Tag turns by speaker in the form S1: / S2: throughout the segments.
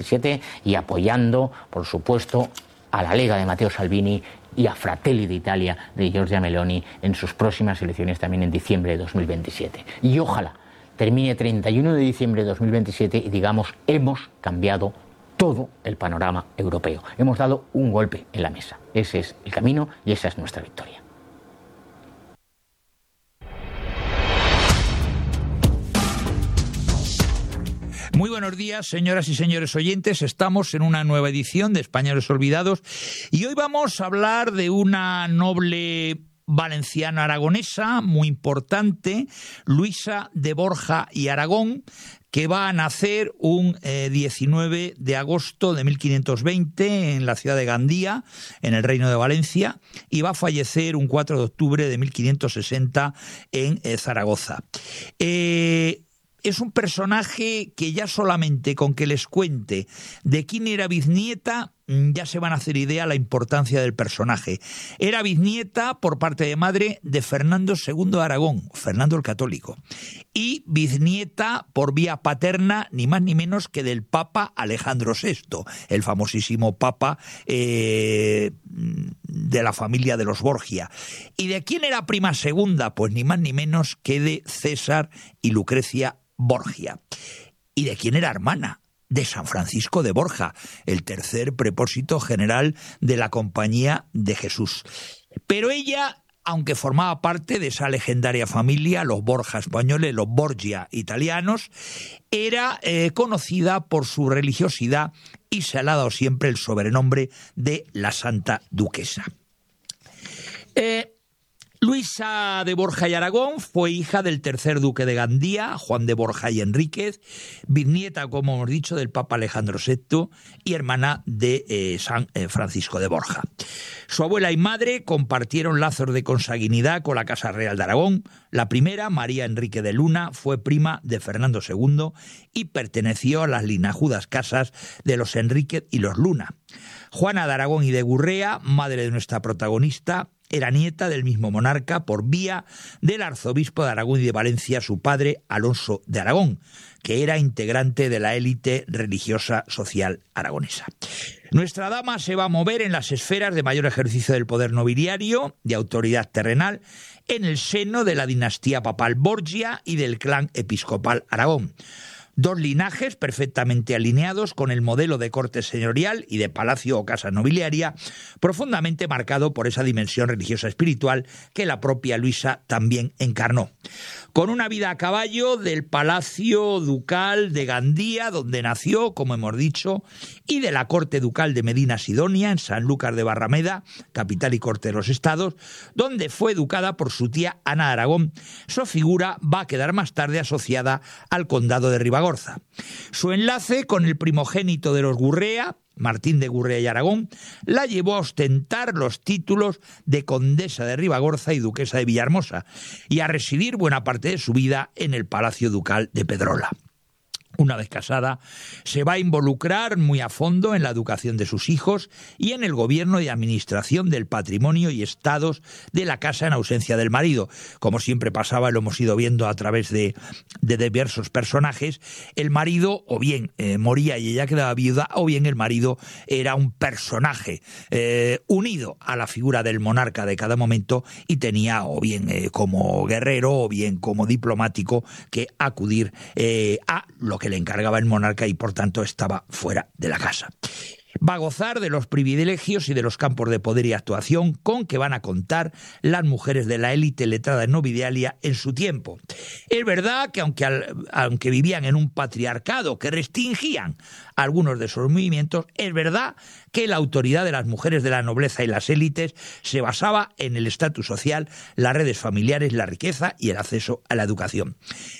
S1: 2027 y apoyando, por supuesto, a la Lega de Matteo Salvini y a Fratelli d'Italia de Giorgia Meloni en sus próximas elecciones también en diciembre de 2027. Y ojalá termine 31 de diciembre de 2027 y digamos, hemos cambiado todo el panorama europeo. Hemos dado un golpe en la mesa. Ese es el camino y esa es nuestra victoria.
S2: Muy buenos días, señoras y señores oyentes. Estamos en una nueva edición de Españoles Olvidados y hoy vamos a hablar de una noble valenciana aragonesa muy importante, Luisa de Borja y Aragón, que va a nacer un 19 de agosto de 1520 en la ciudad de Gandía, en el Reino de Valencia, y va a fallecer un 4 de octubre de 1560 en Zaragoza. Es un personaje que ya solamente con que les cuente de quién era bisnieta, ya se van a hacer idea la importancia del personaje. Era bisnieta por parte de madre de Fernando II de Aragón, Fernando el Católico, y bisnieta por vía paterna ni más ni menos que del Papa Alejandro VI, el famosísimo Papa de la familia de los Borgia. ¿Y de quién era prima segunda? Pues ni más ni menos que de César y Lucrecia Borgia. ¿Y de quién era hermana? De San Francisco de Borja, el tercer prepósito general de la Compañía de Jesús. Pero ella, aunque formaba parte de esa legendaria familia, los Borja españoles, los Borgia italianos, era conocida por su religiosidad y se le ha dado siempre el sobrenombre de la Santa Duquesa. Luisa de Borja y Aragón fue hija del tercer duque de Gandía, Juan de Borja y Enríquez, bisnieta, como hemos dicho, del Papa Alejandro VI y hermana de San Francisco de Borja. Su abuela y madre compartieron lazos de consanguinidad con la Casa Real de Aragón. La primera, María Enrique de Luna, fue prima de Fernando II y perteneció a las linajudas casas de los Enríquez y los Luna. Juana de Aragón y de Gurrea, madre de nuestra protagonista, era nieta del mismo monarca por vía del arzobispo de Aragón y de Valencia, su padre Alonso de Aragón, que era integrante de la élite religiosa social aragonesa. Nuestra dama se va a mover en las esferas de mayor ejercicio del poder nobiliario, de autoridad terrenal, en el seno de la dinastía papal Borgia y del clan episcopal Aragón. Dos linajes perfectamente alineados con el modelo de corte señorial y de palacio o casa nobiliaria, profundamente marcado por esa dimensión religiosa espiritual que la propia Luisa también encarnó. Con una vida a caballo del Palacio Ducal de Gandía, donde nació, como hemos dicho, y de la Corte Ducal de Medina Sidonia, en Sanlúcar de Barrameda, capital y corte de los estados, donde fue educada por su tía Ana de Aragón. Su figura va a quedar más tarde asociada al condado de Ribagorza. Su enlace con el primogénito de los Gurrea, Martín de Gurrea y Aragón, la llevó a ostentar los títulos de condesa de Ribagorza y duquesa de Villahermosa y a residir buena parte de su vida en el Palacio Ducal de Pedrola. Una vez casada, se va a involucrar muy a fondo en la educación de sus hijos y en el gobierno y administración del patrimonio y estados de la casa en ausencia del marido. Como siempre pasaba, lo hemos ido viendo a través de diversos personajes, el marido o bien moría y ella quedaba viuda, o bien el marido era un personaje unido a la figura del monarca de cada momento y tenía o bien como guerrero o bien como diplomático que acudir a lo que le encargaba el monarca y por tanto estaba fuera de la casa. Va a gozar de los privilegios y de los campos de poder y actuación con que van a contar las mujeres de la élite letrada nobiliaria en su tiempo. Es verdad que aunque vivían en un patriarcado que restringían algunos de sus movimientos, es verdad que la autoridad de las mujeres de la nobleza y las élites se basaba en el estatus social, las redes familiares, la riqueza y el acceso a la educación.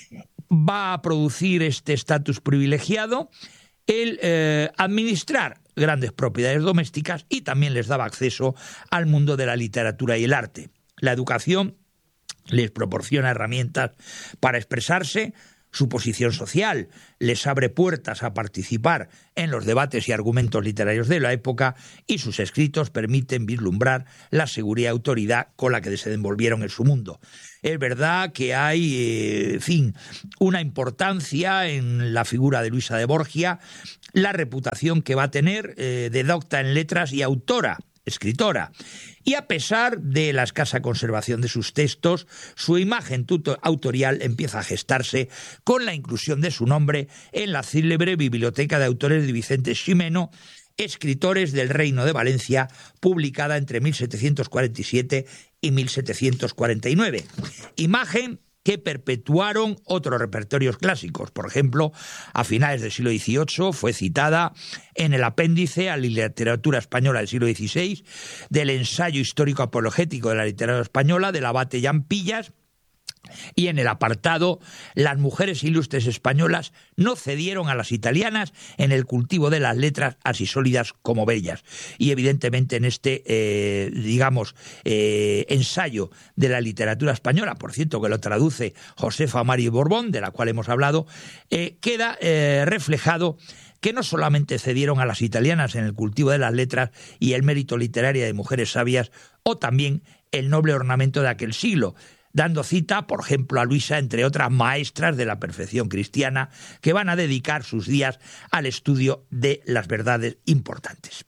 S2: Va a producir este estatus privilegiado el administrar grandes propiedades domésticas y también les daba acceso al mundo de la literatura y el arte. La educación les proporciona herramientas para expresarse, Su posición social les abre puertas a participar en los debates y argumentos literarios de la época, y sus escritos permiten vislumbrar la seguridad y autoridad con la que se desenvolvieron en su mundo. Es verdad que hay, una importancia en la figura de Luisa de Borgia, la reputación que va a tener de docta en letras y autora, escritora, y a pesar de la escasa conservación de sus textos, su imagen autorial empieza a gestarse con la inclusión de su nombre en la célebre Biblioteca de Autores de Vicente Ximeno, Escritores del Reino de Valencia, publicada entre 1747 y 1749. Imagen que perpetuaron otros repertorios clásicos. Por ejemplo, a finales del siglo XVIII fue citada en el apéndice a la literatura española del siglo XVI, del ensayo histórico apologético de la literatura española del abate Jan Pillas, y en el apartado Las mujeres ilustres españolas no cedieron a las italianas en el cultivo de las letras así sólidas como bellas. Y evidentemente en este, ensayo de la literatura española, por cierto que lo traduce Josefa Mari Borbón, de la cual hemos hablado, queda reflejado que no solamente cedieron a las italianas en el cultivo de las letras y el mérito literario de mujeres sabias, o también el noble ornamento de aquel siglo, dando cita, por ejemplo, a Luisa, entre otras maestras de la perfección cristiana, que van a dedicar sus días al estudio de las verdades importantes.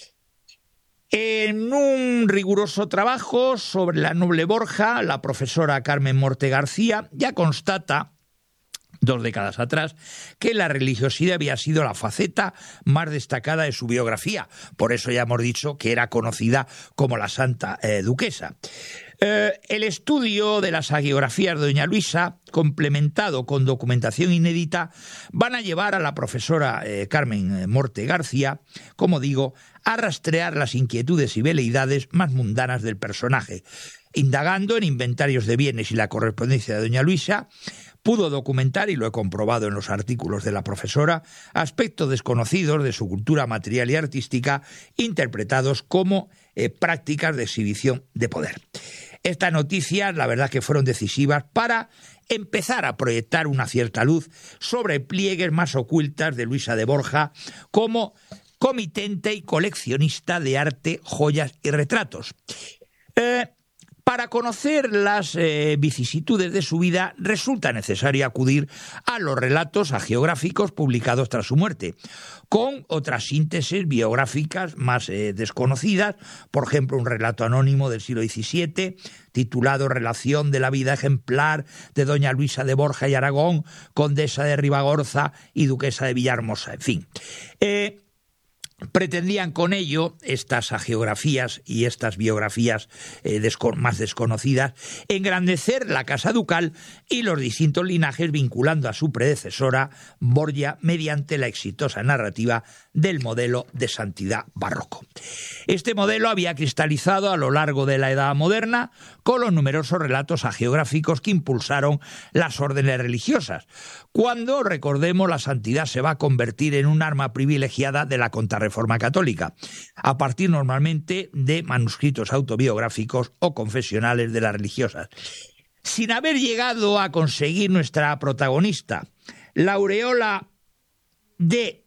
S2: En un riguroso trabajo sobre la noble Borja, la profesora Carmen Morte García ya constata, 2 décadas atrás, que la religiosidad había sido la faceta más destacada de su biografía. Por eso ya hemos dicho que era conocida como la Santa Duquesa. El estudio de las hagiografías de doña Luisa, complementado con documentación inédita, van a llevar a la profesora Carmen Morte García, como digo, a rastrear las inquietudes y veleidades más mundanas del personaje. Indagando en inventarios de bienes y la correspondencia de doña Luisa, pudo documentar, y lo he comprobado en los artículos de la profesora, aspectos desconocidos de su cultura material y artística, interpretados como prácticas de exhibición de poder. Estas noticias, la verdad, que fueron decisivas para empezar a proyectar una cierta luz sobre pliegues más ocultas de Luisa de Borja como comitente y coleccionista de arte, joyas y retratos. Para conocer las vicisitudes de su vida, resulta necesario acudir a los relatos hagiográficos publicados tras su muerte, con otras síntesis biográficas más desconocidas, por ejemplo, un relato anónimo del siglo XVII, titulado Relación de la vida ejemplar de doña Luisa de Borja y Aragón, condesa de Ribagorza y duquesa de Villahermosa, en fin. Pretendían con ello, estas hagiografías y estas biografías más desconocidas, engrandecer la casa ducal y los distintos linajes, vinculando a su predecesora, Borgia, mediante la exitosa narrativa del modelo de santidad barroco. Este modelo había cristalizado a lo largo de la Edad Moderna con los numerosos relatos hagiográficos que impulsaron las órdenes religiosas, cuando, recordemos, la santidad se va a convertir en un arma privilegiada de la contrarreforma católica, a partir normalmente de manuscritos autobiográficos o confesionales de las religiosas. Sin haber llegado a conseguir nuestra protagonista la aureola de,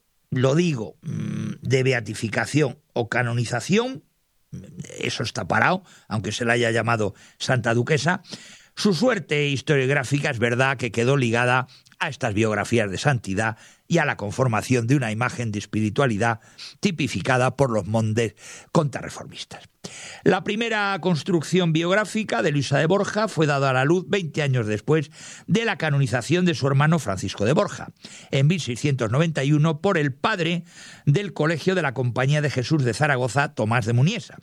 S2: de beatificación o canonización, eso está parado, aunque se la haya llamado Santa Duquesa, su suerte historiográfica es verdad que quedó ligada a estas biografías de santidad y a la conformación de una imagen de espiritualidad tipificada por los mondes contrarreformistas. La primera construcción biográfica de Luisa de Borja fue dada a la luz 20 años después de la canonización de su hermano Francisco de Borja, en 1691, por el padre del Colegio de la Compañía de Jesús de Zaragoza, Tomás de Muniesa.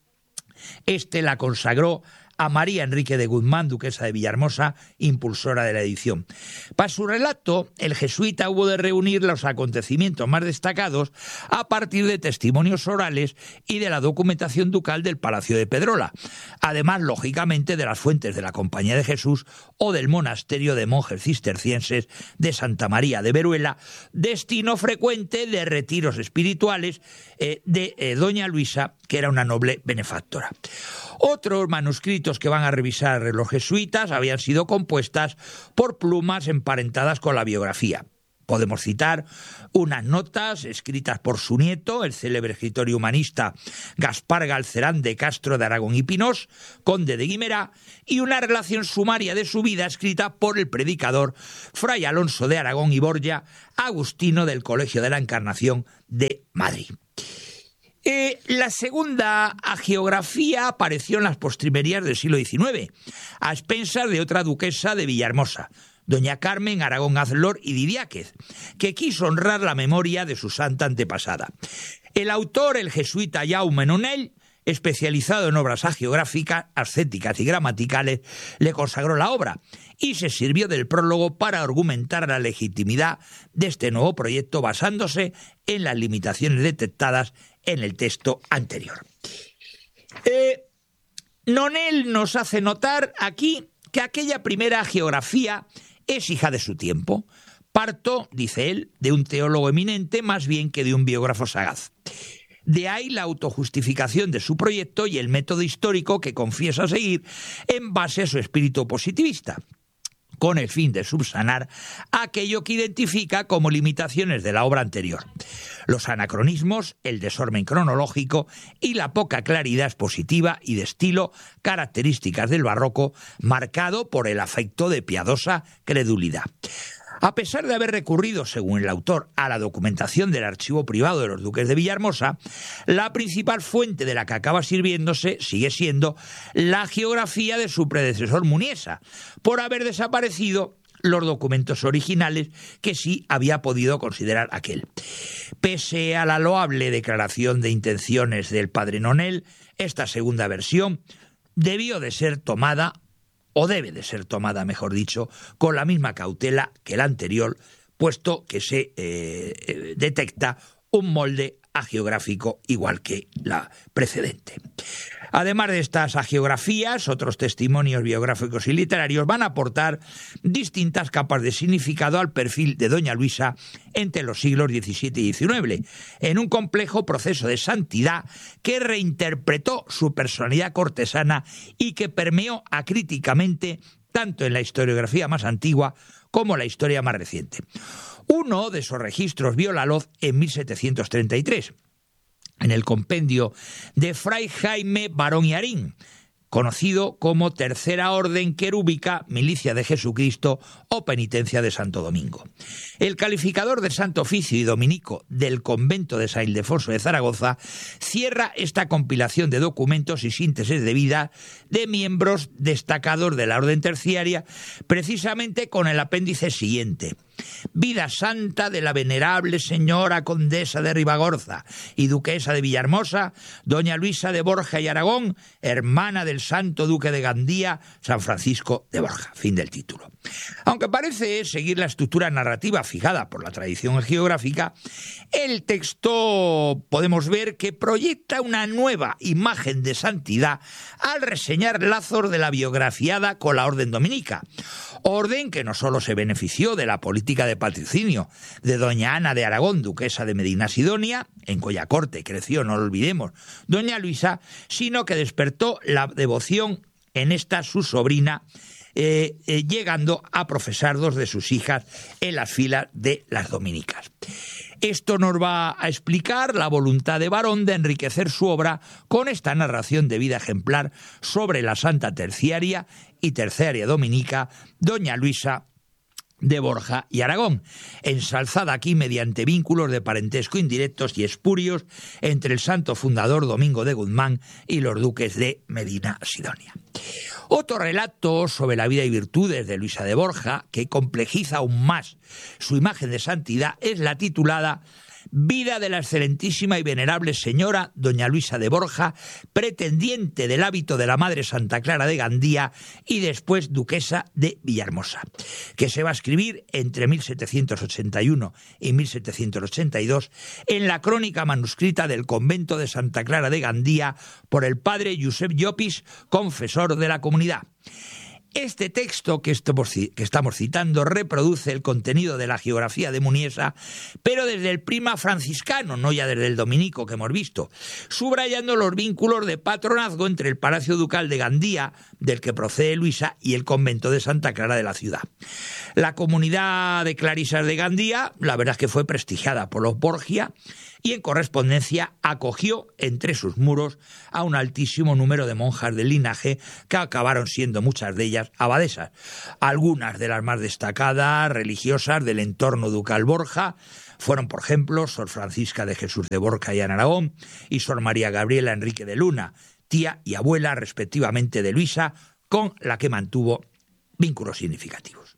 S2: Este la consagró a María Enrique de Guzmán, duquesa de Villahermosa, impulsora de la edición. Para su relato, el jesuita hubo de reunir los acontecimientos más destacados a partir de testimonios orales y de la documentación ducal del Palacio de Pedrola, además, lógicamente, de las fuentes de la Compañía de Jesús o del monasterio de monjes cistercienses de Santa María de Veruela, destino frecuente de retiros espirituales de doña Luisa, que era una noble benefactora. Otros manuscritos escritos que van a revisar los jesuitas habían sido compuestas por plumas emparentadas con la biografía. Podemos citar unas notas escritas por su nieto, el célebre escritor y humanista Gaspar Galcerán de Castro de Aragón y Pinós, conde de Guimerá, y una relación sumaria de su vida escrita por el predicador Fray Alonso de Aragón y Borja, agustino del Colegio de la Encarnación de Madrid. La segunda hagiografía apareció en las postrimerías del siglo XIX, a expensas de otra duquesa de Villahermosa, doña Carmen Aragón Azlor y Didiáquez, que quiso honrar la memoria de su santa antepasada. El autor, el jesuita Jaume Nonell, especializado en obras hagiográficas, ascéticas y gramaticales, le consagró la obra y se sirvió del prólogo para argumentar la legitimidad de este nuevo proyecto basándose en las limitaciones detectadas en el texto anterior. Nonell nos hace notar aquí que aquella primera hagiografía es hija de su tiempo. Parto, dice él, de un teólogo eminente más bien que de un biógrafo sagaz. De ahí la autojustificación de su proyecto y el método histórico que confiesa seguir en base a su espíritu positivista, con el fin de subsanar aquello que identifica como limitaciones de la obra anterior: los anacronismos, el desorden cronológico y la poca claridad expositiva y de estilo, características del barroco, marcado por el afecto de piadosa credulidad. A pesar de haber recurrido, según el autor, a la documentación del archivo privado de los duques de Villahermosa, la principal fuente de la que acaba sirviéndose sigue siendo la hagiografía de su predecesor Muniesa, por haber desaparecido los documentos originales que sí había podido considerar aquel. Pese a la loable declaración de intenciones del padre Nonell, esta segunda versión debió de ser tomada, o debe de ser tomada, mejor dicho, con la misma cautela que la anterior, puesto que se detecta un molde hagiográfico igual que la precedente. Además de estas hagiografías, otros testimonios biográficos y literarios van a aportar distintas capas de significado al perfil de doña Luisa entre los siglos XVII y XIX, en un complejo proceso de santidad que reinterpretó su personalidad cortesana y que permeó acríticamente tanto en la historiografía más antigua como la historia más reciente. Uno de esos registros vio la luz en 1733, en el compendio de Fray Jaime Barón y Arín, conocido como Tercera Orden Querúbica, Milicia de Jesucristo o Penitencia de Santo Domingo. El calificador de Santo Oficio y Dominico del convento de San Ildefonso de Zaragoza cierra esta compilación de documentos y síntesis de vida de miembros destacados de la Orden Terciaria, precisamente con el apéndice siguiente: vida santa de la venerable señora condesa de Ribagorza y duquesa de Villahermosa, doña Luisa de Borja y Aragón, hermana del santo duque de Gandía, San Francisco de Borja. Fin del título. Aunque parece seguir la estructura narrativa fijada por la tradición geográfica, el texto podemos ver que proyecta una nueva imagen de santidad al reseñar lazos de la biografiada con la orden dominica, orden que no solo se benefició de la política de patrocinio de doña Ana de Aragón, duquesa de Medina Sidonia, en cuya corte creció, no lo olvidemos, doña Luisa, sino que despertó la devoción en esta su sobrina, llegando a profesar dos de sus hijas en las filas de las dominicas. Esto nos va a explicar la voluntad de Barón de enriquecer su obra con esta narración de vida ejemplar sobre la santa terciaria y terciaria dominica, doña Luisa de Borja y Aragón, ensalzada aquí mediante vínculos de parentesco indirectos y espurios entre el santo fundador Domingo de Guzmán y los duques de Medina Sidonia. Otro relato sobre la vida y virtudes de Luisa de Borja, que complejiza aún más su imagen de santidad, es la titulada Vida de la excelentísima y venerable señora doña Luisa de Borja, pretendiente del hábito de la Madre Santa Clara de Gandía y después duquesa de Villahermosa, que se va a escribir entre 1781 y 1782 en la crónica manuscrita del convento de Santa Clara de Gandía por el padre Josep Llopis, confesor de la comunidad. Este texto que estamos citando reproduce el contenido de la geografía de Muniesa, pero desde el prisma franciscano, no ya desde el dominico que hemos visto, subrayando los vínculos de patronazgo entre el Palacio Ducal de Gandía, del que procede Luisa, y el convento de Santa Clara de la ciudad. La comunidad de clarisas de Gandía, la verdad es que fue prestigiada por los Borgia, y en correspondencia acogió entre sus muros a un altísimo número de monjas del linaje que acabaron siendo muchas de ellas abadesas. Algunas de las más destacadas religiosas del entorno ducal Borja fueron, por ejemplo, Sor Francisca de Jesús de Borja y Aragón y Sor María Gabriela Enrique de Luna, tía y abuela respectivamente de Luisa, con la que mantuvo vínculos significativos.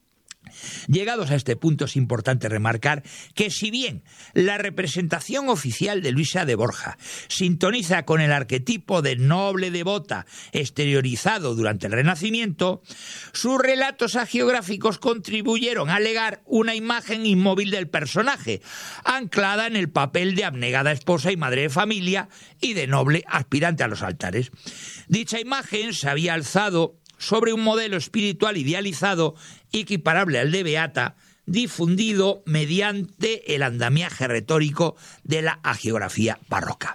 S2: Llegados a este punto es importante remarcar que si bien la representación oficial de Luisa de Borja sintoniza con el arquetipo de noble devota exteriorizado durante el Renacimiento, sus relatos hagiográficos contribuyeron a legar una imagen inmóvil del personaje, anclada en el papel de abnegada esposa y madre de familia y de noble aspirante a los altares. Dicha imagen se había alzado sobre un modelo espiritual idealizado equiparable al de Beata, difundido mediante el andamiaje retórico de la hagiografía barroca.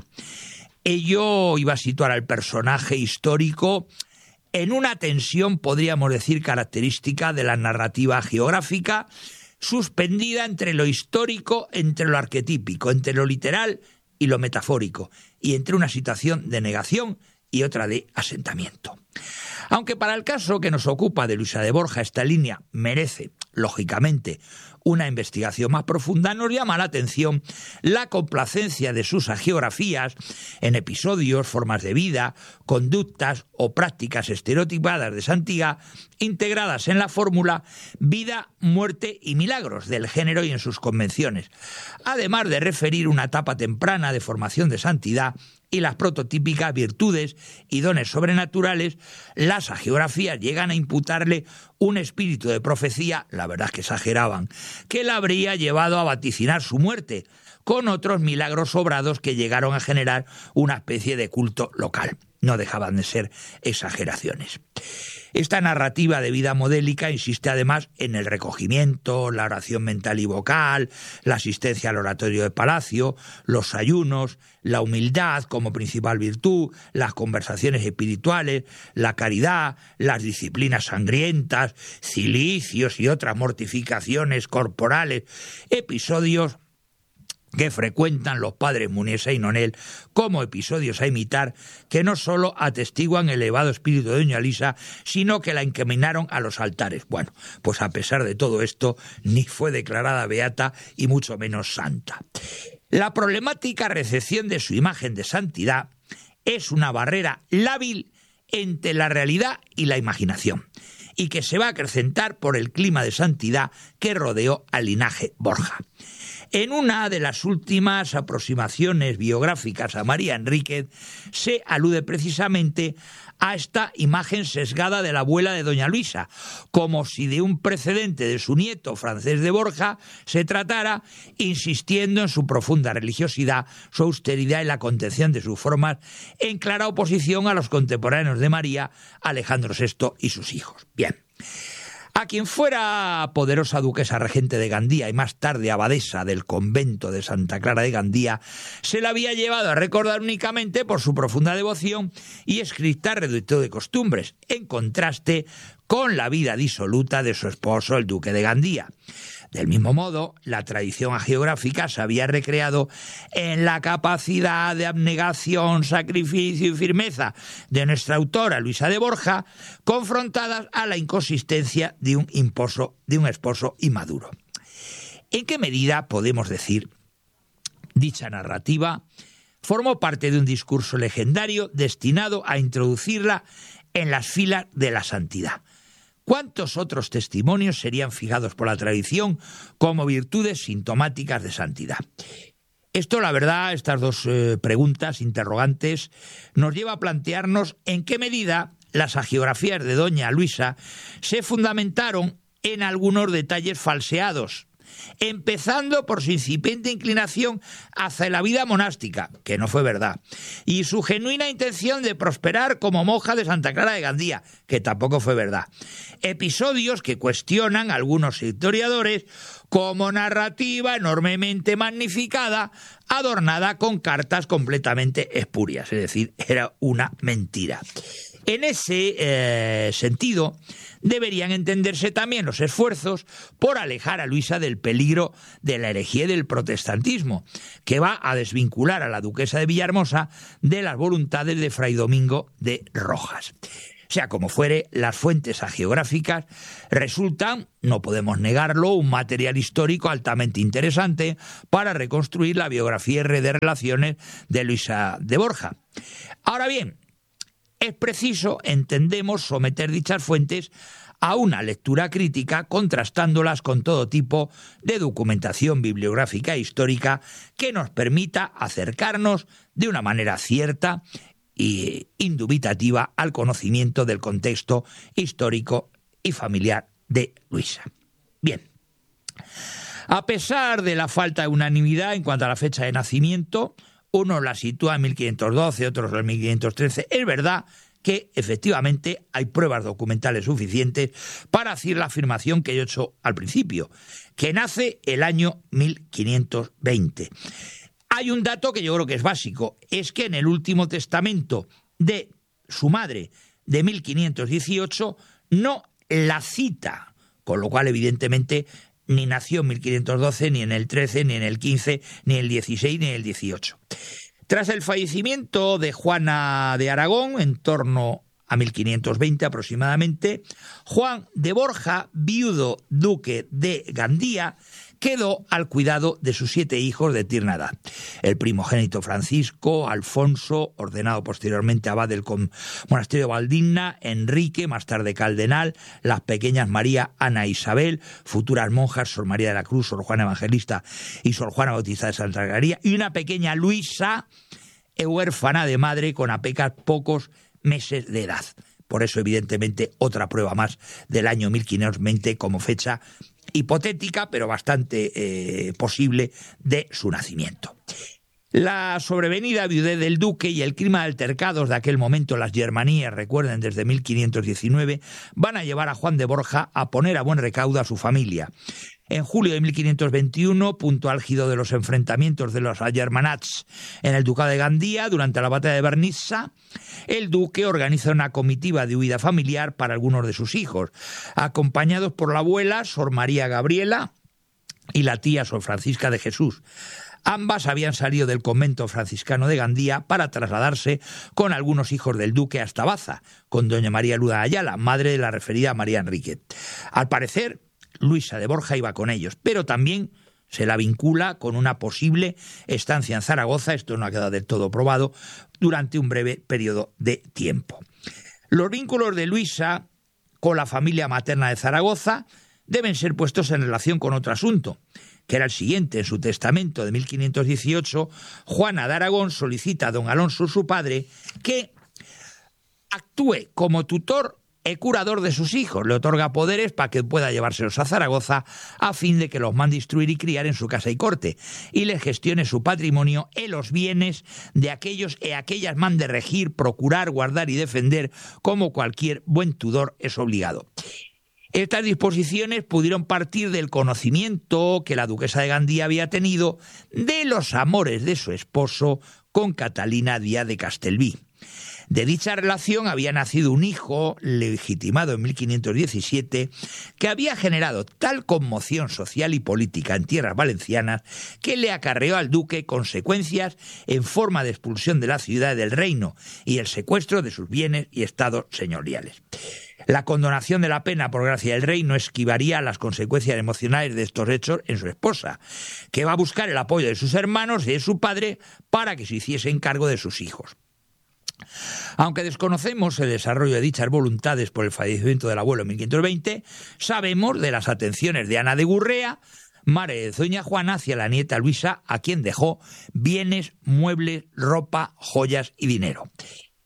S2: Ello iba a situar al personaje histórico en una tensión, podríamos decir, característica de la narrativa hagiográfica, suspendida entre lo histórico, entre lo arquetípico, entre lo literal y lo metafórico, y entre una situación de negación y otra de asentamiento. Aunque para el caso que nos ocupa de Luisa de Borja esta línea merece, lógicamente, una investigación más profunda, nos llama la atención la complacencia de sus hagiografías en episodios, formas de vida, conductas o prácticas estereotipadas de santidad integradas en la fórmula vida, muerte y milagros del género y en sus convenciones, además de referir una etapa temprana de formación de santidad y las prototípicas virtudes y dones sobrenaturales. Las hagiografías llegan a imputarle un espíritu de profecía, la verdad es que exageraban, que la habría llevado a vaticinar su muerte, con otros milagros obrados que llegaron a generar una especie de culto local. No dejaban de ser exageraciones. Esta narrativa de vida modélica insiste además en el recogimiento, la oración mental y vocal, la asistencia al oratorio de palacio, los ayunos, la humildad como principal virtud, las conversaciones espirituales, la caridad, las disciplinas sangrientas, cilicios y otras mortificaciones corporales, episodios que frecuentan los padres Muniesa y Nonel como episodios a imitar, que no solo atestiguan el elevado espíritu de doña Luisa, sino que la encaminaron a los altares. Bueno, pues a pesar de todo esto, ni fue declarada beata y mucho menos santa. La problemática recepción de su imagen de santidad es una barrera lábil entre la realidad y la imaginación, y que se va a acrecentar por el clima de santidad que rodeó al linaje Borja. En una de las últimas aproximaciones biográficas a María Enríquez se alude precisamente a esta imagen sesgada de la abuela de doña Luisa, como si de un precedente de su nieto Francés de Borja se tratara, insistiendo en su profunda religiosidad, su austeridad y la contención de sus formas, en clara oposición a los contemporáneos de María, Alejandro VI y sus hijos. Bien. A quien fuera poderosa duquesa regente de Gandía y más tarde abadesa del convento de Santa Clara de Gandía, se la había llevado a recordar únicamente por su profunda devoción y estricta reducto de costumbres, en contraste con la vida disoluta de su esposo, el duque de Gandía. Del mismo modo, la tradición hagiográfica se había recreado en la capacidad de abnegación, sacrificio y firmeza de nuestra autora Luisa de Borja, confrontadas a la inconsistencia de un esposo inmaduro. ¿En qué medida podemos decir dicha narrativa formó parte de un discurso legendario destinado a introducirla en las filas de la santidad? ¿Cuántos otros testimonios serían fijados por la tradición como virtudes sintomáticas de santidad? Esto, la verdad, estas dos preguntas, interrogantes, nos lleva a plantearnos en qué medida las hagiografías de doña Luisa se fundamentaron en algunos detalles falseados empezando por su incipiente inclinación hacia la vida monástica, que no fue verdad, y su genuina intención de prosperar como monja de Santa Clara de Gandía, que tampoco fue verdad. Episodios que cuestionan algunos historiadores como narrativa enormemente magnificada, adornada con cartas completamente espurias, es decir, era una mentira. En ese sentido, deberían entenderse también los esfuerzos por alejar a Luisa del peligro de la herejía y del protestantismo, que va a desvincular a la duquesa de Villahermosa de las voluntades de Fray Domingo de Rojas. Sea como fuere, las fuentes hagiográficas resultan, no podemos negarlo, un material histórico altamente interesante para reconstruir la biografía y red de relaciones de Luisa de Borja. Ahora bien, es preciso, entendemos, someter dichas fuentes a una lectura crítica, contrastándolas con todo tipo de documentación bibliográfica e histórica que nos permita acercarnos de una manera cierta e indubitativa al conocimiento del contexto histórico y familiar de Luisa. Bien, a pesar de la falta de unanimidad en cuanto a la fecha de nacimiento, unos la sitúan en 1512, otros en 1513. Es verdad que efectivamente hay pruebas documentales suficientes para hacer la afirmación que yo he hecho al principio, que nace el año 1520. Hay un dato que yo creo que es básico, es que en el último testamento de su madre de 1518 no la cita, con lo cual evidentemente ni nació en 1512, ni en el 13, ni en el 15, ni en el 16, ni en el 18. Tras el fallecimiento de Juana de Aragón, en torno a 1520 aproximadamente, Juan de Borja, viudo duque de Gandía, quedó al cuidado de sus 7 hijos de tierna edad. El primogénito Francisco, Alfonso, ordenado posteriormente abad del monasterio de Valdigna, Enrique, más tarde cardenal, las pequeñas María, Ana e Isabel, futuras monjas, Sor María de la Cruz, Sor Juana Evangelista y Sor Juana Bautista de Santa María, y una pequeña Luisa, huérfana de madre con apenas pocos meses de edad. Por eso, evidentemente, otra prueba más del año 1520 como fecha hipotética, pero bastante posible, de su nacimiento. La sobrevenida viudez del duque y el clima de altercados de aquel momento, las germanías, recuerden, desde 1519, van a llevar a Juan de Borja a poner a buen recaudo a su familia. En julio de 1521, punto álgido de los enfrentamientos de los agermanats en el ducado de Gandía, durante la batalla de Vernissa, el duque organiza una comitiva de huida familiar para algunos de sus hijos, acompañados por la abuela, Sor María Gabriela, y la tía, Sor Francisca de Jesús. Ambas habían salido del convento franciscano de Gandía para trasladarse con algunos hijos del duque hasta Baza, con doña María Luda Ayala, madre de la referida María Enrique. Al parecer, Luisa de Borja iba con ellos, pero también se la vincula con una posible estancia en Zaragoza, esto no ha quedado del todo probado, durante un breve periodo de tiempo. Los vínculos de Luisa con la familia materna de Zaragoza deben ser puestos en relación con otro asunto, que era el siguiente. En su testamento de 1518, Juana de Aragón solicita a don Alonso, su padre, que actúe como tutor y curador de sus hijos, le otorga poderes para que pueda llevárselos a Zaragoza a fin de que los mande instruir y criar en su casa y corte, y les gestione su patrimonio y los bienes de aquellos y aquellas mande regir, procurar, guardar y defender, como cualquier buen tudor es obligado. Estas disposiciones pudieron partir del conocimiento que la duquesa de Gandía había tenido de los amores de su esposo con Catalina Díaz de Castelví. De dicha relación había nacido un hijo legitimado en 1517 que había generado tal conmoción social y política en tierras valencianas que le acarreó al duque consecuencias en forma de expulsión de la ciudad del reino y el secuestro de sus bienes y estados señoriales. La condonación de la pena por gracia del rey no esquivaría a las consecuencias emocionales de estos hechos en su esposa, que va a buscar el apoyo de sus hermanos y de su padre para que se hiciesen cargo de sus hijos. Aunque desconocemos el desarrollo de dichas voluntades por el fallecimiento del abuelo en 1520, sabemos de las atenciones de Ana de Gurrea, madre de doña Juana, hacia la nieta Luisa, a quien dejó bienes, muebles, ropa, joyas y dinero.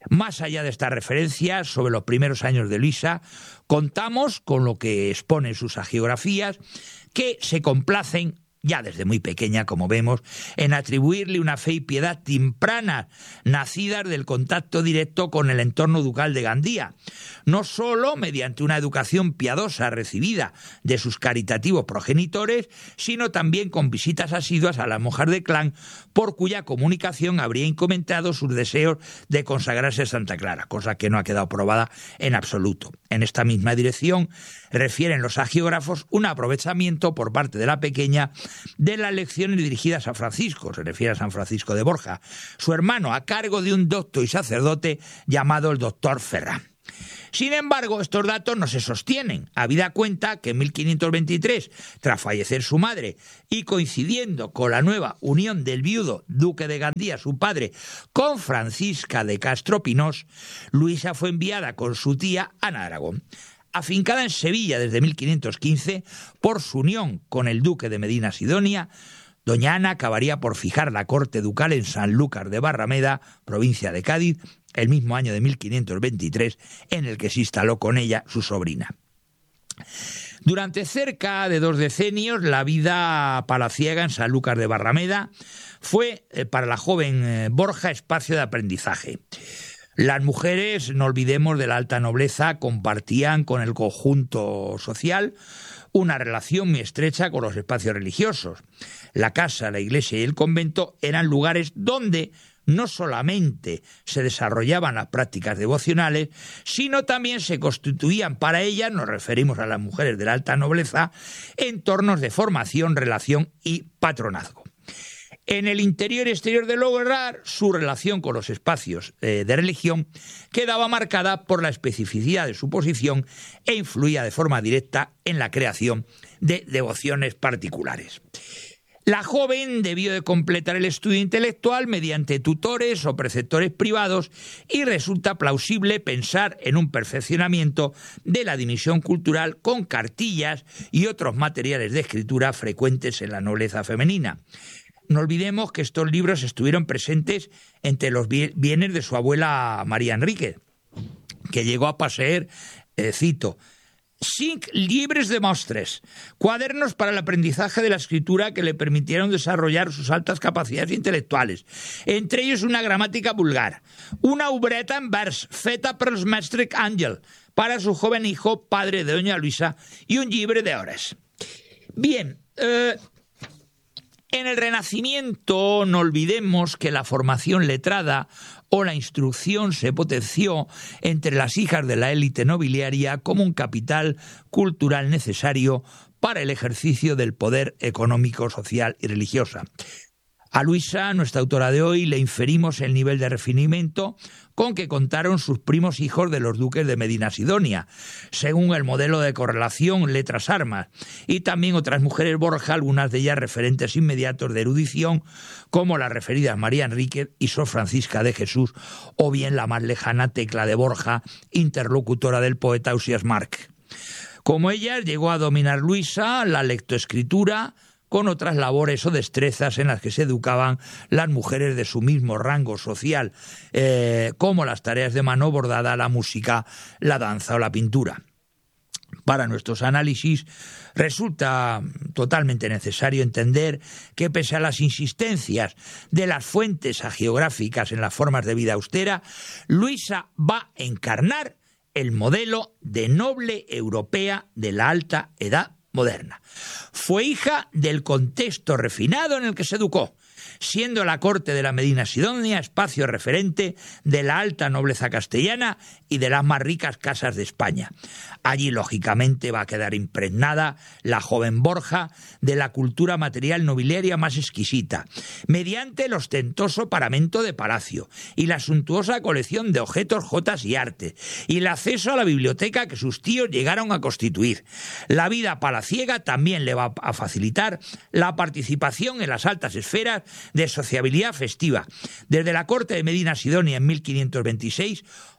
S2: Más allá de estas referencias sobre los primeros años de Luisa, contamos con lo que expone sus hagiografías, que se complacen, ya desde muy pequeña, como vemos, en atribuirle una fe y piedad tempranas, nacidas del contacto directo con el entorno ducal de Gandía, no solo mediante una educación piadosa recibida de sus caritativos progenitores, sino también con visitas asiduas a las monjas de clan, por cuya comunicación habría encomendado sus deseos de consagrarse a Santa Clara, cosa que no ha quedado probada en absoluto. En esta misma dirección refieren los hagiógrafos un aprovechamiento por parte de la pequeña de las lecciones dirigidas a Francisco, se refiere a San Francisco de Borja, su hermano, a cargo de un docto y sacerdote llamado el doctor Ferrán. Sin embargo, estos datos no se sostienen, habida cuenta que en 1523, tras fallecer su madre y coincidiendo con la nueva unión del viudo duque de Gandía, su padre, con Francisca de Castro Pinós, Luisa fue enviada con su tía Ana de Aragón. Afincada en Sevilla desde 1515, por su unión con el duque de Medina Sidonia, doña Ana acabaría por fijar la corte ducal en Sanlúcar de Barrameda, provincia de Cádiz, el mismo año de 1523, en el que se instaló con ella su sobrina. Durante cerca de 2 decenios, la vida palaciega en Sanlúcar de Barrameda fue para la joven Borja espacio de aprendizaje. Las mujeres, no olvidemos, de la alta nobleza compartían con el conjunto social una relación muy estrecha con los espacios religiosos. La casa, la iglesia y el convento eran lugares donde no solamente se desarrollaban las prácticas devocionales, sino también se constituían para ellas, nos referimos a las mujeres de la alta nobleza, entornos de formación, relación y patronazgo. En el interior y exterior del hogar, su relación con los espacios de religión quedaba marcada por la especificidad de su posición e influía de forma directa en la creación de devociones particulares. La joven debió de completar el estudio intelectual mediante tutores o preceptores privados y resulta plausible pensar en un perfeccionamiento de la dimensión cultural con cartillas y otros materiales de escritura frecuentes en la nobleza femenina. No olvidemos que estos libros estuvieron presentes entre los bienes de su abuela María Enríquez, que llegó a poseer, cito, 5 libros de mostres, cuadernos para el aprendizaje de la escritura que le permitieron desarrollar sus altas capacidades intelectuales, entre ellos una gramática vulgar, una obreta en vers feta per els mestre Àngel, para su joven hijo, padre de doña Luisa, y un llibre de hores. Bien, en el Renacimiento no olvidemos que la formación letrada o la instrucción se potenció entre las hijas de la élite nobiliaria como un capital cultural necesario para el ejercicio del poder económico, social y religioso. A Luisa, nuestra autora de hoy, le inferimos el nivel de refinamiento con que contaron sus primos hijos de los duques de Medina Sidonia, según el modelo de correlación letras-armas, y también otras mujeres Borja, algunas de ellas referentes inmediatos de erudición, como las referidas María Enríquez y Sor Francisca de Jesús, o bien la más lejana Tecla de Borja, interlocutora del poeta Ausiàs March. Como ellas, llegó a dominar Luisa la lectoescritura, con otras labores o destrezas en las que se educaban las mujeres de su mismo rango social, como las tareas de mano bordada, la música, la danza o la pintura. Para nuestros análisis resulta totalmente necesario entender que pese a las insistencias de las fuentes hagiográficas en las formas de vida austera, Luisa va a encarnar el modelo de noble europea de la alta edad moderna. Fue hija del contexto refinado en el que se educó, siendo la corte de la Medina Sidonia espacio referente de la alta nobleza castellana y de las más ricas casas de España. Allí, lógicamente, va a quedar impregnada la joven Borja de la cultura material nobiliaria más exquisita, mediante el ostentoso paramento de palacio y la suntuosa colección de objetos, jotas y arte, y el acceso a la biblioteca que sus tíos llegaron a constituir. La vida palaciega también le va a facilitar la participación en las altas esferas de sociabilidad festiva. Desde la corte de Medina Sidonia en 1526,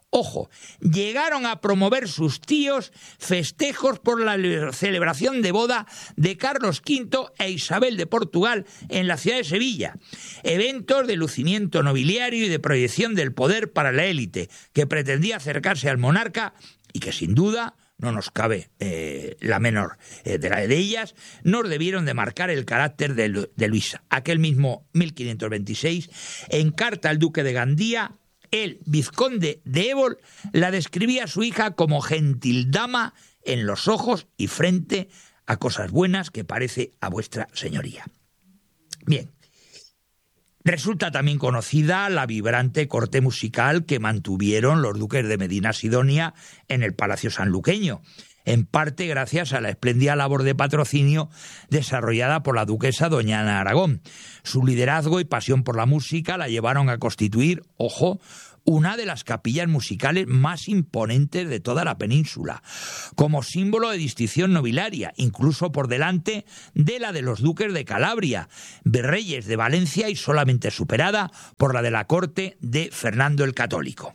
S2: Ojo, llegaron a promover sus tíos festejos por la celebración de boda de Carlos V e Isabel de Portugal en la ciudad de Sevilla. Eventos de lucimiento nobiliario y de proyección del poder para la élite, que pretendía acercarse al monarca y que sin duda, no nos cabe la menor de ellas, nos debieron de marcar el carácter de Luisa. Aquel mismo 1526, en carta al duque de Gandía, el vizconde de Évol la describía a su hija como gentildama en los ojos y frente a cosas buenas que parece a vuestra señoría. Bien, resulta también conocida la vibrante corte musical que mantuvieron los duques de Medina Sidonia en el Palacio Sanluqueño, en parte gracias a la espléndida labor de patrocinio desarrollada por la duquesa doña Ana Aragón. Su liderazgo y pasión por la música la llevaron a constituir, ojo, una de las capillas musicales más imponentes de toda la península, como símbolo de distinción nobiliaria, incluso por delante de la de los duques de Calabria, virreyes de Valencia y solamente superada por la de la corte de Fernando el Católico.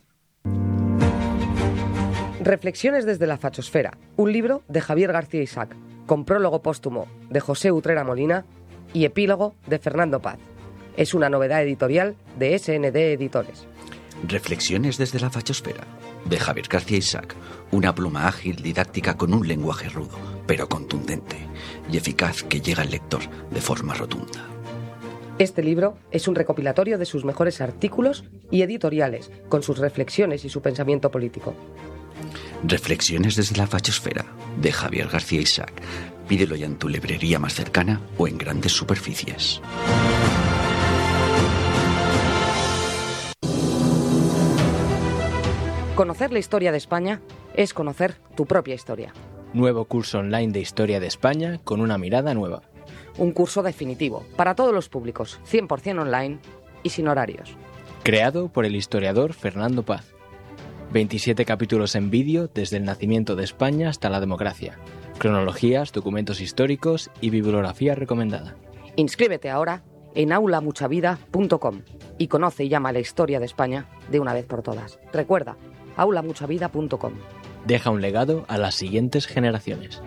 S3: Reflexiones desde la fachosfera, un libro de Javier García Isaac, con prólogo póstumo de José Utrera Molina y epílogo de Fernando Paz. Es una novedad editorial de SND Editores.
S4: Reflexiones desde la fachosfera, de Javier García Isaac, una pluma ágil, didáctica, con un lenguaje rudo, pero contundente y eficaz, que llega al lector de forma rotunda.
S3: Este libro es un recopilatorio de sus mejores artículos y editoriales, con sus reflexiones y su pensamiento político.
S4: Reflexiones desde la fachosfera, de Javier García Isaac. Pídelo ya en tu librería más cercana o en grandes superficies.
S3: Conocer la historia de España es conocer tu propia historia.
S5: Nuevo curso online de Historia de España con una mirada nueva.
S3: Un curso definitivo, para todos los públicos, 100% online y sin horarios.
S5: Creado por el historiador Fernando Paz. 27 capítulos en vídeo desde el nacimiento de España hasta la democracia. Cronologías, documentos históricos y bibliografía recomendada.
S3: Inscríbete ahora en aulamuchavida.com y conoce y llama la historia de España de una vez por todas. Recuerda, aulamuchavida.com.
S5: Deja un legado a las siguientes generaciones.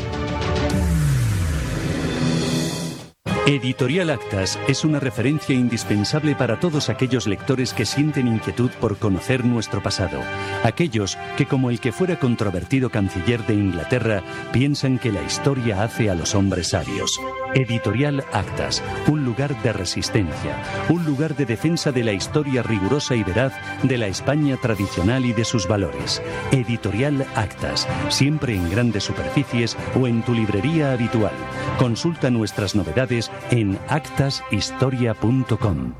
S6: Editorial Actas es una referencia indispensable para todos aquellos lectores que sienten inquietud por conocer nuestro pasado. Aquellos que, como el que fuera controvertido canciller de Inglaterra, piensan que la historia hace a los hombres sabios. Editorial Actas, un lugar de resistencia, un lugar de defensa de la historia rigurosa y veraz de la España tradicional y de sus valores. Editorial Actas, siempre en grandes superficies o en tu librería habitual. Consulta nuestras novedades en actashistoria.com.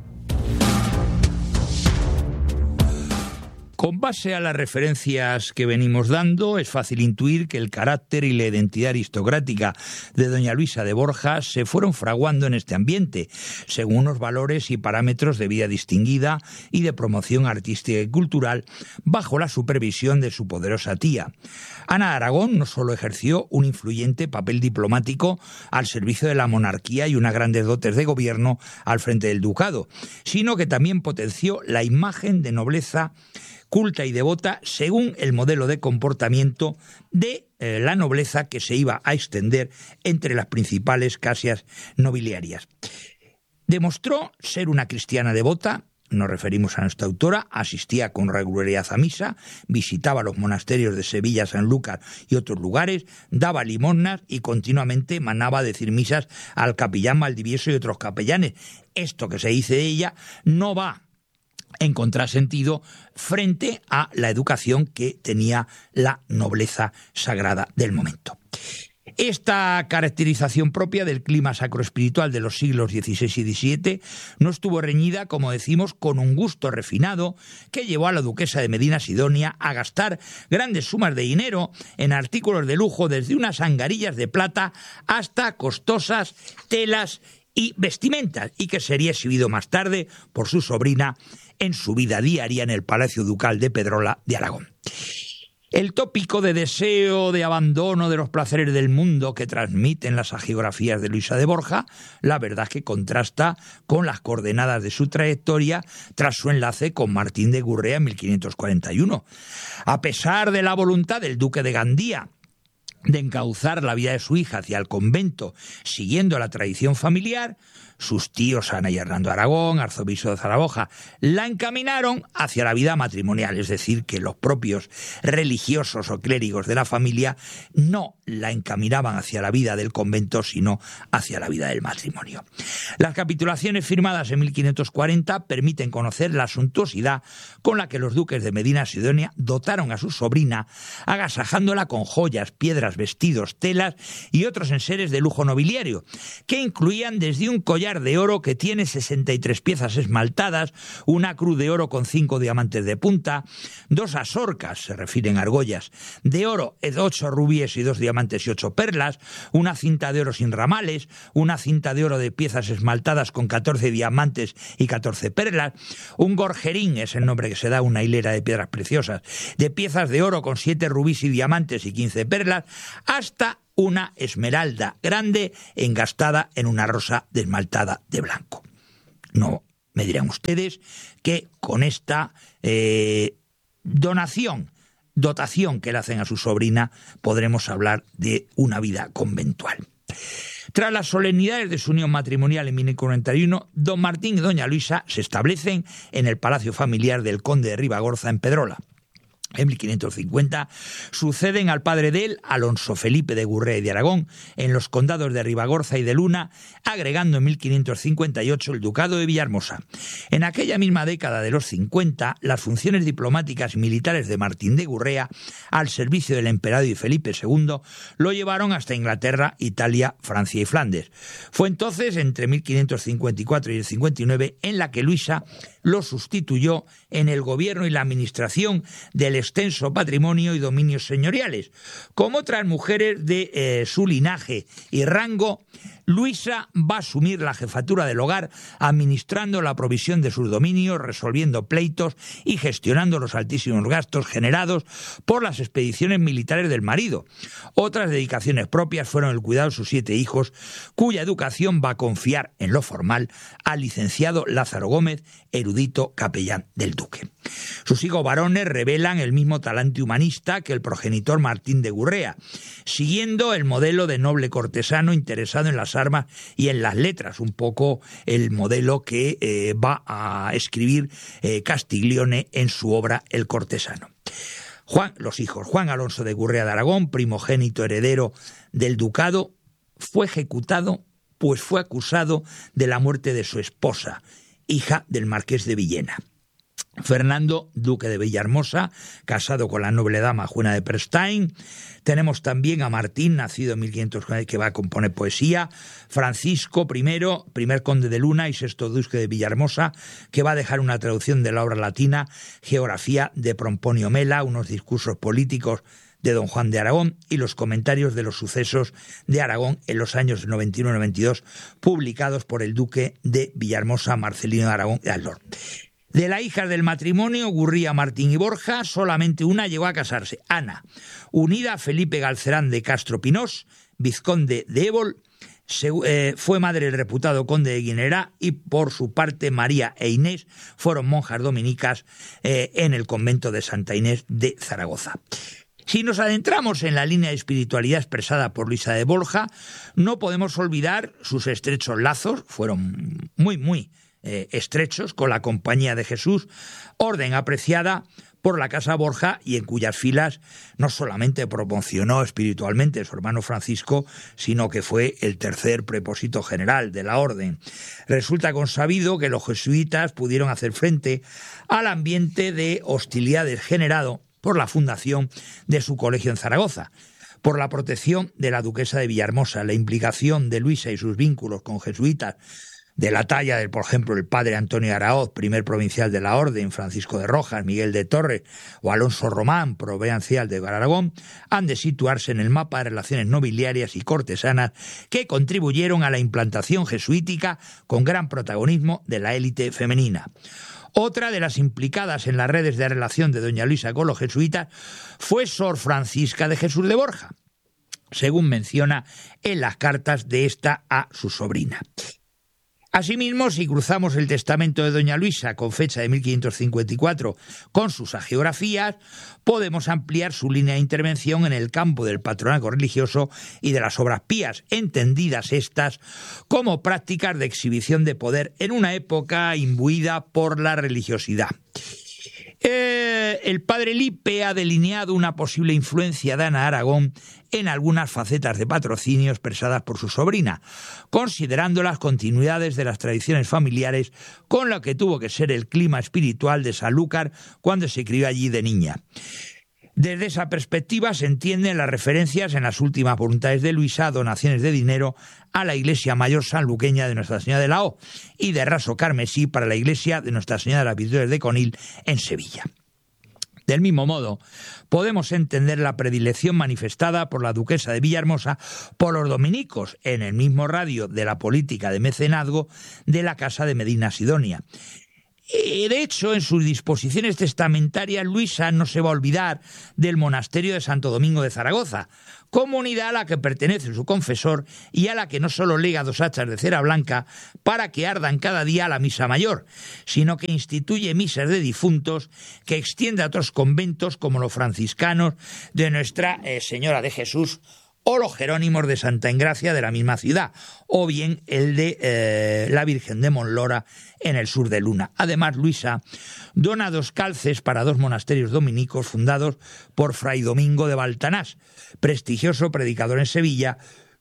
S2: Con base a las referencias que venimos dando, es fácil intuir que el carácter y la identidad aristocrática de doña Luisa de Borja se fueron fraguando en este ambiente, según unos valores y parámetros de vida distinguida y de promoción artística y cultural, bajo la supervisión de su poderosa tía. Ana de Aragón no solo ejerció un influyente papel diplomático al servicio de la monarquía y unas grandes dotes de gobierno al frente del ducado, sino que también potenció la imagen de nobleza culta y devota según el modelo de comportamiento de la nobleza que se iba a extender entre las principales casas nobiliarias. Demostró ser una cristiana devota. Nos referimos a nuestra autora, asistía con regularidad a misa, visitaba los monasterios de Sevilla, Sanlúcar y otros lugares, daba limosnas y continuamente mandaba a decir misas al capellán Valdivieso y otros capellanes. Esto que se dice de ella no va en contrasentido frente a la educación que tenía la nobleza sagrada del momento. Esta caracterización propia del clima sacroespiritual de los siglos XVI y XVII no estuvo reñida, como decimos, con un gusto refinado que llevó a la duquesa de Medina Sidonia a gastar grandes sumas de dinero en artículos de lujo, desde unas angarillas de plata hasta costosas telas y vestimentas, y que sería exhibido más tarde por su sobrina en su vida diaria en el Palacio Ducal de Pedrola de Aragón. El tópico de deseo de abandono de los placeres del mundo que transmiten las hagiografías de Luisa de Borja, la verdad es que contrasta con las coordenadas de su trayectoria tras su enlace con Martín de Gurrea en 1541. A pesar de la voluntad del duque de Gandía de encauzar la vida de su hija hacia el convento siguiendo la tradición familiar, sus tíos Ana y Hernando Aragón, arzobispo de Zaragoza, la encaminaron hacia la vida matrimonial, es decir, que los propios religiosos o clérigos de la familia no la encaminaban hacia la vida del convento, sino hacia la vida del matrimonio. Las capitulaciones firmadas en 1540 permiten conocer la suntuosidad con la que los duques de Medina Sidonia dotaron a su sobrina, agasajándola con joyas, piedras, vestidos, telas y otros enseres de lujo nobiliario, que incluían desde un collar de oro que tiene 63 piezas esmaltadas, una cruz de oro con 5 diamantes de punta, 2 asorcas, se refieren a argollas, de oro, 8 rubíes y 2 diamantes y 8 perlas, una cinta de oro sin ramales, una cinta de oro de piezas esmaltadas con 14 diamantes y 14 perlas, un gorjerín, es el nombre que se da a una hilera de piedras preciosas, de piezas de oro con 7 rubíes y diamantes y 15 perlas, hasta una esmeralda grande engastada en una rosa desmaltada de blanco. No me dirán ustedes que con esta dotación que le hacen a su sobrina podremos hablar de una vida conventual. Tras las solemnidades de su unión matrimonial en 1541, don Martín y doña Luisa se establecen en el palacio familiar del conde de Ribagorza en Pedrola. En 1550 suceden al padre de él, Alonso Felipe de Gurrea y de Aragón, en los condados de Ribagorza y de Luna, agregando en 1558 el ducado de Villahermosa. En aquella misma década de los 50, las funciones diplomáticas y militares de Martín de Gurrea al servicio del emperador y Felipe II lo llevaron hasta Inglaterra, Italia, Francia y Flandes. Fue entonces, entre 1554 y el 59, en la que Luisa lo sustituyó en el gobierno y la administración del extenso patrimonio y dominios señoriales. Como otras mujeres de su linaje y rango, Luisa va a asumir la jefatura del hogar, administrando la provisión de sus dominios, resolviendo pleitos y gestionando los altísimos gastos generados por las expediciones militares del marido. Otras dedicaciones propias fueron el cuidado de sus 7 hijos, cuya educación va a confiar en lo formal al licenciado Lázaro Gómez, erudito capellán del duque. Sus hijos varones revelan el mismo talante humanista que el progenitor Martín de Gurrea, siguiendo el modelo de noble cortesano interesado en las armas y en las letras, un poco el modelo que va a escribir Castiglione en su obra El cortesano. Los hijos Juan Alonso de Gurrea de Aragón, primogénito heredero del ducado, fue ejecutado, pues fue acusado de la muerte de su esposa, hija del marqués de Villena. Fernando, duque de Villahermosa, casado con la noble dama Juana de Prestain. Tenemos también a Martín, nacido en 1540, que va a componer poesía. Francisco I, primer conde de Luna y sexto duque de Villahermosa, que va a dejar una traducción de la obra latina Geografía de Pomponio Mela, unos discursos políticos de don Juan de Aragón y los comentarios de los sucesos de Aragón en los años 91-92, publicados por el duque de Villahermosa, Marcelino de Aragón de Alor. De las hijas del matrimonio, Gurría, Martín y Borja, solamente una llegó a casarse, Ana, unida a Felipe Galcerán de Castro Pinós, vizconde de Ébol, fue madre del reputado conde de Guinerá, y por su parte María e Inés fueron monjas dominicas en el convento de Santa Inés de Zaragoza. Si nos adentramos en la línea de espiritualidad expresada por Luisa de Borja, no podemos olvidar sus estrechos lazos, fueron muy estrechos con la Compañía de Jesús, orden apreciada por la Casa Borja y en cuyas filas no solamente promocionó espiritualmente su hermano Francisco, sino que fue el tercer prepósito general de la orden. Resulta consabido que los jesuitas pudieron hacer frente al ambiente de hostilidades generado por la fundación de su colegio en Zaragoza, por la protección de la duquesa de Villahermosa, la implicación de Luisa y sus vínculos con jesuitas de la talla del, por ejemplo, el padre Antonio Araoz, primer provincial de la orden, Francisco de Rojas, Miguel de Torres o Alonso Román, provincial de Aragón, han de situarse en el mapa de relaciones nobiliarias y cortesanas que contribuyeron a la implantación jesuítica con gran protagonismo de la élite femenina. Otra de las implicadas en las redes de relación de doña Luisa con los jesuitas fue Sor Francisca de Jesús de Borja, según menciona en las cartas de esta a su sobrina. Asimismo, si cruzamos el testamento de doña Luisa con fecha de 1554 con sus hagiografías, podemos ampliar su línea de intervención en el campo del patronazgo religioso y de las obras pías, entendidas estas como prácticas de exhibición de poder en una época imbuida por la religiosidad. El padre Lippe ha delineado una posible influencia de Ana Aragón en algunas facetas de patrocinio expresadas por su sobrina, considerando las continuidades de las tradiciones familiares con lo que tuvo que ser el clima espiritual de Sanlúcar cuando se crió allí de niña. Desde esa perspectiva se entienden las referencias en las últimas voluntades de Luisa a donaciones de dinero a la Iglesia Mayor sanluqueña de Nuestra Señora de la O y de raso carmesí para la Iglesia de Nuestra Señora de las Virtudes de Conil en Sevilla. Del mismo modo, podemos entender la predilección manifestada por la duquesa de Villahermosa por los dominicos en el mismo radio de la política de mecenazgo de la Casa de Medina Sidonia. De hecho, en sus disposiciones testamentarias, Luisa no se va a olvidar del monasterio de Santo Domingo de Zaragoza, comunidad a la que pertenece su confesor y a la que no solo lega 2 hachas de cera blanca para que ardan cada día la misa mayor, sino que instituye misas de difuntos que extiende a otros conventos como los franciscanos de Nuestra Señora de Jesús o los jerónimos de Santa Engracia de la misma ciudad, o bien el de la Virgen de Monlora en el sur de Luna. Además, Luisa dona 2 calces para 2 monasterios dominicos fundados por Fray Domingo de Baltanás, prestigioso predicador en Sevilla,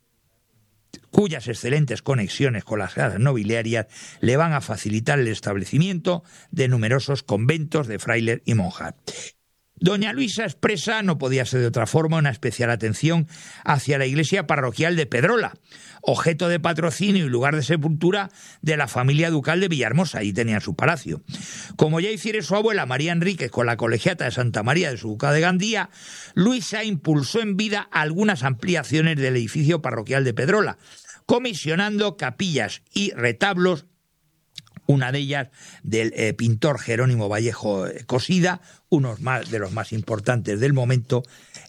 S2: cuyas excelentes conexiones con las casas nobiliarias le van a facilitar el establecimiento de numerosos conventos de frailes y monjas. Doña Luisa expresa, no podía ser de otra forma, una especial atención hacia la iglesia parroquial de Pedrola, objeto de patrocinio y lugar de sepultura de la familia ducal de Villahermosa, ahí tenían su palacio. Como ya hiciera su abuela María Enríquez con la colegiata de Santa María de su ducado de Gandía, Luisa impulsó en vida algunas ampliaciones del edificio parroquial de Pedrola, comisionando capillas y retablos, una de ellas del pintor Jerónimo Vallejo Cosida, uno de los más importantes del momento,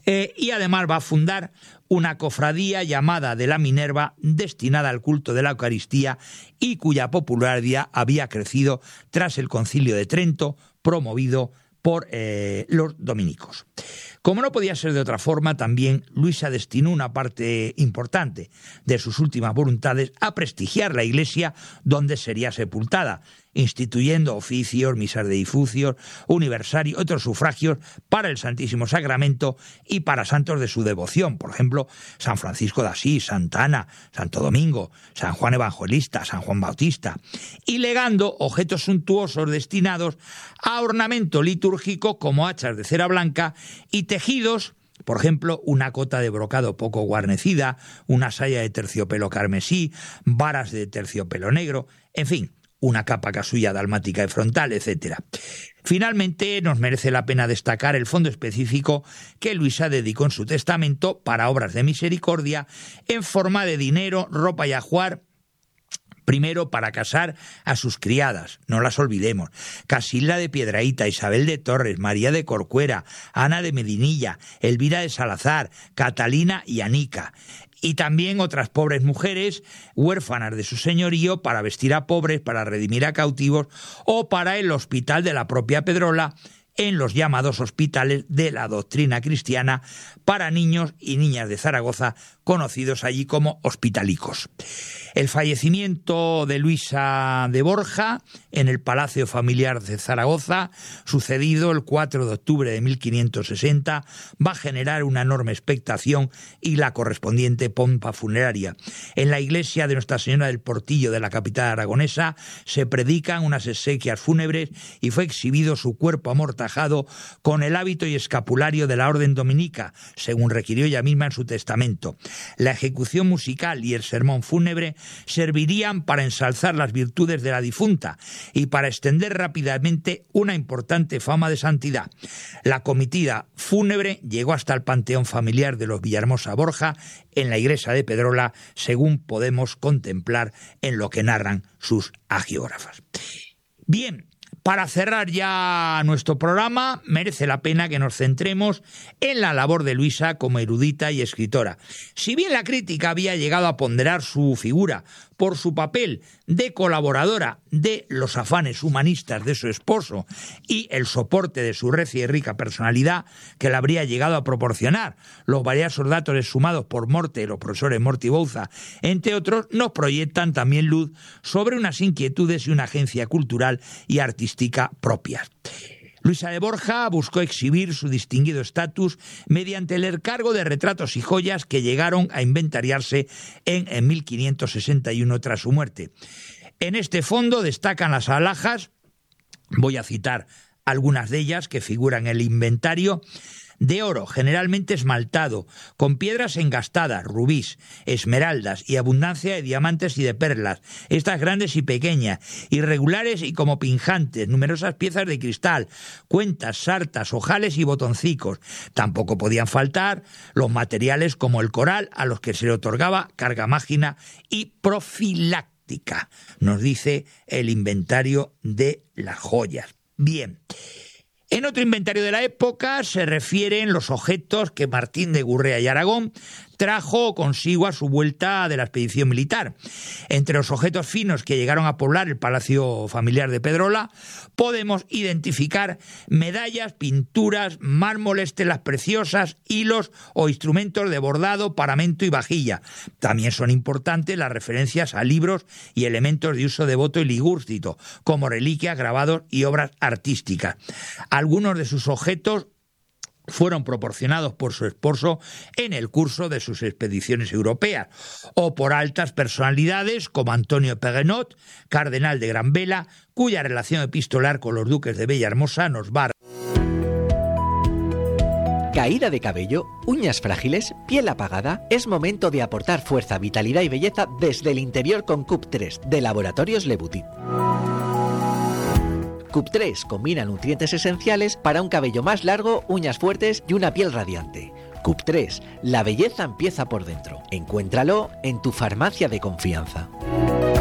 S2: y además va a fundar una cofradía llamada de la Minerva, destinada al culto de la Eucaristía y cuya popularidad había crecido tras el Concilio de Trento, promovido por los dominicos. Como no podía ser de otra forma, también Luisa destinó una parte importante de sus últimas voluntades a prestigiar la iglesia donde sería sepultada, instituyendo oficios, misas de difusión, universarios, otros sufragios para el Santísimo Sacramento y para santos de su devoción, por ejemplo, San Francisco de Asís, Santa Ana, Santo Domingo, San Juan Evangelista, San Juan Bautista, y legando objetos suntuosos destinados a ornamento litúrgico como hachas de cera blanca y tejidos, por ejemplo, una cota de brocado poco guarnecida, una saya de terciopelo carmesí, varas de terciopelo negro, en fin, una capa casulla dalmática de frontal, etc. Finalmente, nos merece la pena destacar el fondo específico que Luisa dedicó en su testamento para obras de misericordia en forma de dinero, ropa y ajuar. Primero, para casar a sus criadas, no las olvidemos, Casilda de Piedrahíta, Isabel de Torres, María de Corcuera, Ana de Medinilla, Elvira de Salazar, Catalina y Anica. Y también otras pobres mujeres huérfanas de su señorío para vestir a pobres, para redimir a cautivos o para el hospital de la propia Pedrola, en los llamados hospitales de la doctrina cristiana para niños y niñas de Zaragoza, conocidos allí como hospitalicos. El fallecimiento de Luisa de Borja en el Palacio Familiar de Zaragoza, sucedido el 4 de octubre de 1560, va a generar una enorme expectación y la correspondiente pompa funeraria. En la iglesia de Nuestra Señora del Portillo de la capital aragonesa se predican unas exequias fúnebres y fue exhibido su cuerpo amortajado con el hábito y escapulario de la orden dominica, según requirió ella misma en su testamento. La ejecución musical y el sermón fúnebre servirían para ensalzar las virtudes de la difunta y para extender rápidamente una importante fama de santidad. La comitiva fúnebre llegó hasta el panteón familiar de los Villahermosa Borja en la iglesia de Pedrola, según podemos contemplar en lo que narran sus hagiógrafas. Bien, Para cerrar ya nuestro programa, merece la pena que nos centremos en la labor de Luisa como erudita y escritora. Si bien la crítica había llegado a ponderar su figura por su papel de colaboradora de los afanes humanistas de su esposo y el soporte de su recia y rica personalidad que le habría llegado a proporcionar los valiosos datos exhumados por Morte y los profesores Morti y Bouza, entre otros, nos proyectan también luz sobre unas inquietudes y una agencia cultural y artística propias. Luisa de Borja buscó exhibir su distinguido estatus mediante el encargo de retratos y joyas que llegaron a inventariarse en 1561 tras su muerte. En este fondo destacan las alhajas, voy a citar algunas de ellas que figuran en el inventario, de oro, generalmente esmaltado, con piedras engastadas, rubíes, esmeraldas y abundancia de diamantes y de perlas, estas grandes y pequeñas, irregulares y como pinjantes, numerosas piezas de cristal, cuentas, sartas, ojales y botoncicos. Tampoco podían faltar los materiales como el coral, a los que se le otorgaba carga mágina y profiláctica, nos dice el inventario de las joyas. Bien. En otro inventario de la época se refieren los objetos que Martín de Gurrea y Aragón trajo consigo a su vuelta de la expedición militar. Entre los objetos finos que llegaron a poblar el palacio familiar de Pedrola, podemos identificar medallas, pinturas, mármoles, telas preciosas, hilos o instrumentos de bordado, paramento y vajilla. También son importantes las referencias a libros y elementos de uso devoto y ligúrgico, como reliquias, grabados y obras artísticas. Algunos de sus objetos fueron proporcionados por su esposo en el curso de sus expediciones europeas, o por altas personalidades como Antonio Peguenot, cardenal de Gran Vela, cuya relación epistolar con los duques de Villahermosa nos va a...
S7: Caída de cabello, uñas frágiles, piel apagada, es momento de aportar fuerza, vitalidad y belleza desde el interior con CUP3 de Laboratorios Le Boutilh. CUP3 combina nutrientes esenciales para un cabello más largo, uñas fuertes y una piel radiante. CUP3, la belleza empieza por dentro. Encuéntralo en tu farmacia de confianza.